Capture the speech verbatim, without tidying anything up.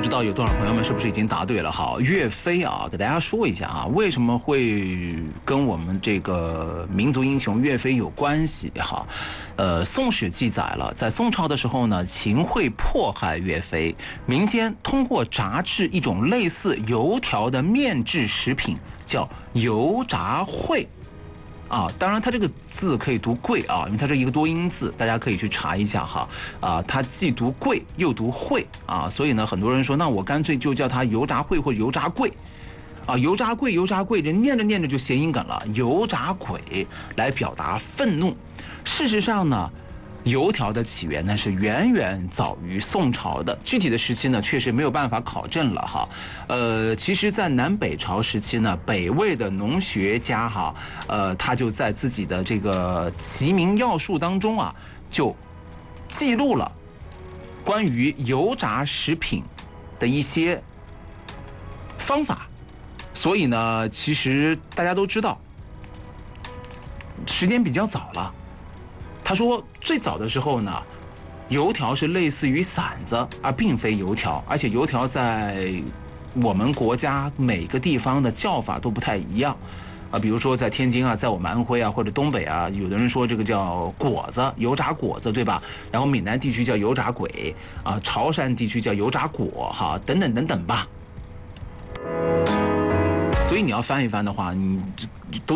知道有多少朋友们是不是已经答对了？好，岳飞啊，给大家说一下啊，为什么会跟我们这个民族英雄岳飞有关系？哈，呃，《宋史》记载了，在宋朝的时候呢，秦桧迫害岳飞，民间通过炸制一种类似油条的面制食品，叫油炸烩。啊，当然它这个字可以读贵啊，因为它是一个多音字，大家可以去查一下哈。啊，它既读贵又读会啊，所以呢，很多人说，那我干脆就叫它油炸烩或者油炸贵。啊，油炸贵，油炸贵，人念着念着就谐音梗了，油炸鬼来表达愤怒。事实上呢，油条的起源呢是远远早于宋朝的，具体的时期呢确实没有办法考证了哈。呃，其实，在南北朝时期呢，北魏的农学家哈，呃，他就在自己的这个《齐民要术》当中啊，就记录了关于油炸食品的一些方法。所以呢，其实大家都知道，时间比较早了。他说，最早的时候呢，油条是类似于馓子，而并非油条，而且油条在我们国家每个地方的叫法都不太一样。啊，比如说在天津啊，在我们安徽啊或者东北啊，有的人说这个叫果子，油炸果子，对吧？然后闽南地区叫油炸鬼啊，潮汕地区叫油炸果，哈，等等等等吧。所以你要翻一翻的话，你都。